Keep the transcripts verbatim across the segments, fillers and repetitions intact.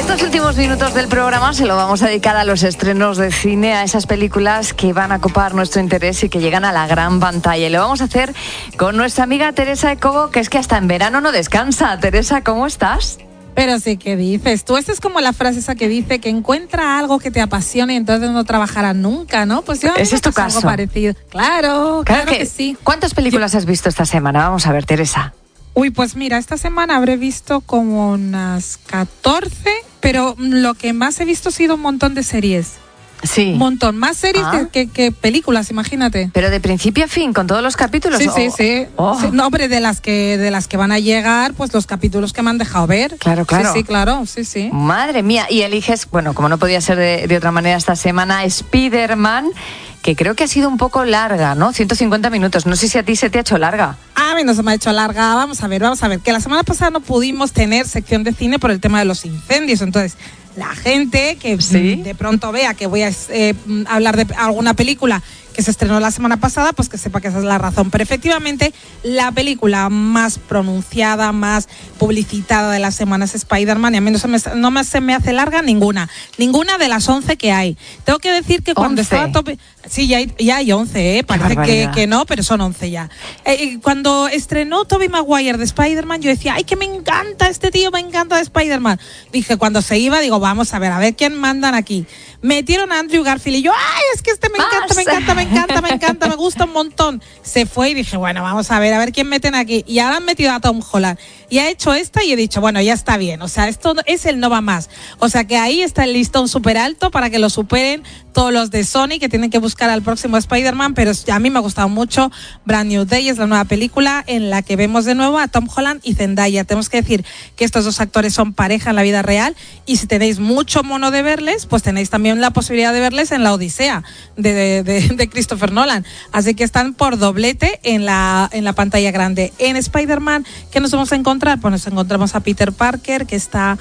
Estos últimos minutos del programa se lo vamos a dedicar a los estrenos de cine, a esas películas que van a copar nuestro interés y que llegan a la gran pantalla. Y lo vamos a hacer con nuestra amiga Teresa Cobo, que es que hasta en verano no descansa. Teresa, ¿cómo estás? Pero sí, ¿qué dices? Tú, esta es como la frase esa que dice que encuentra algo que te apasione y entonces no trabajarás nunca, ¿no? Pues yo ¿Ese es tu caso? Algo parecido. Claro, claro, claro que, que sí. ¿Cuántas películas yo... has visto esta semana? Vamos a ver, Teresa. Uy, pues mira, esta semana habré visto como unas catorce, pero lo que más he visto ha sido un montón de series. Sí. Un montón, más series ah. que, que, que películas, imagínate. Pero de principio a fin, con todos los capítulos. Sí, oh, sí, sí. Oh. sí. No, hombre, de las que de las que van a llegar, pues los capítulos que me han dejado ver. Claro, claro. Sí, sí, claro, sí, sí. Madre mía, y eliges, bueno, como no podía ser de, de otra manera esta semana, Spider-Man, que creo que ha sido un poco larga, ¿no? ciento cincuenta minutos. No sé si a ti se te ha hecho larga. A mí no se me ha hecho larga. Vamos a ver, vamos a ver. Que la semana pasada no pudimos tener sección de cine por el tema de los incendios. Entonces, la gente que ¿sí? de pronto vea que voy a eh, hablar de alguna película que se estrenó la semana pasada, pues que sepa que esa es la razón. Pero efectivamente, la película más pronunciada, más publicitada de la semana es Spider-Man, y a mí no se me, no me, se me hace larga ninguna. Ninguna de las once que hay. Tengo que decir que cuando once. estaba tope... Sí, ya hay, ya hay once, ¿eh? Parece que, que no, pero son once ya. Eh, cuando estrenó Tobey Maguire de Spider-Man, yo decía, ¡ay, que me encanta este tío, me encanta de Spider-Man! Dije, cuando se iba, digo, vamos a ver, a ver quién mandan aquí. Metieron a Andrew Garfield y yo, ¡ay, es que este me encanta, me encanta, me encanta, me encanta, me gusta un montón! Se fue y dije, bueno, vamos a ver, a ver quién meten aquí. Y ahora han metido a Tom Holland. Y ha hecho esta y he dicho, bueno, ya está bien. O sea, esto es el no va más. O sea, que ahí está el listón súper alto para que lo superen todos los de Sony, que tienen que buscar al próximo Spider-Man, pero a mí me ha gustado mucho. Brand New Day es la nueva película en la que vemos de nuevo a Tom Holland y Zendaya. Tenemos que decir que estos dos actores son pareja en la vida real, y si tenéis mucho mono de verles, pues tenéis también la posibilidad de verles en La Odisea de, de, de Christopher Nolan. Así que están por doblete en la, en la pantalla grande. En Spider-Man, ¿qué nos vamos a encontrar? Pues nos encontramos a Peter Parker, que está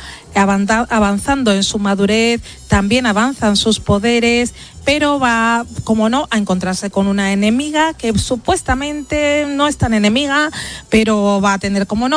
avanzando en su madurez, también avanzan sus poderes, pero va, como no, a encontrarse con una enemiga que supuestamente no es tan enemiga, pero va a tener, como no,